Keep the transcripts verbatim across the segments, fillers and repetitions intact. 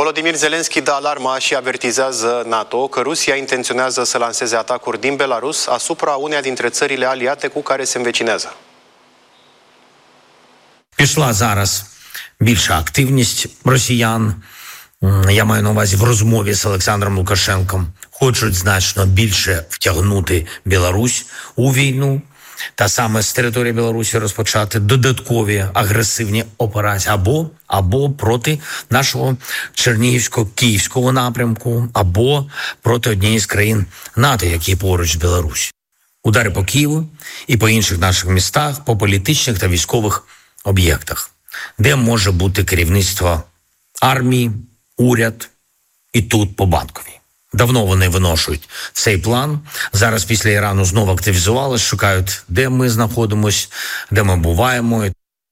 Volodymyr Zelensky dă alarma și avertizează NATO că Rusia intenționează să lanseze atacuri din Belarus asupra uneia dintre țările aliate cu care se învecinează. Пішла зараз більша активність росіян, я маю на увазі в розмові з Олександром Лукашенком, хочуть значно більше втягнути Білорусь у війну, та саме з території Білорусі розпочати додаткові агресивні операції або, або проти нашого Чернігівсько-Київського напрямку, або проти однієї з країн НАТО, які поруч з Білорусі. Удари по Києву і по інших наших містах, по політичних та військових об'єктах, де може бути керівництво армії, уряд і тут по Банковій. Давно вони виношують цей план. Зараз після Ірану знову активізувалися, шукають, де ми знаходимось, де ми буваємо.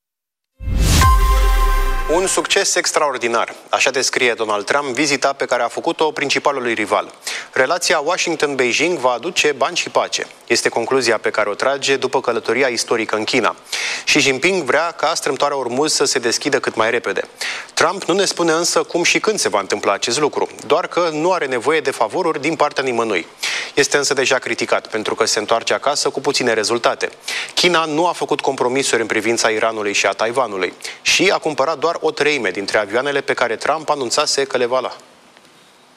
Un succes extraordinar, așa descrie Donald Trump vizita pe care a făcut-o principalului rival. Relația Washington-Beijing va aduce bani și pace. Este concluzia pe care o trage după călătoria istorică în China. Xi Jinping vrea ca strâmtoarea Ormuz să se deschidă cât mai repede. Trump nu ne spune însă cum și când se va întâmpla acest lucru, doar că nu are nevoie de favoruri din partea nimănui. Este însă deja criticat pentru că se întoarce acasă cu puține rezultate. China nu a făcut compromisuri în privința Iranului și a Taiwanului și a cumpărat doar o treime dintre avioanele pe care Trump anunțase că le va lua.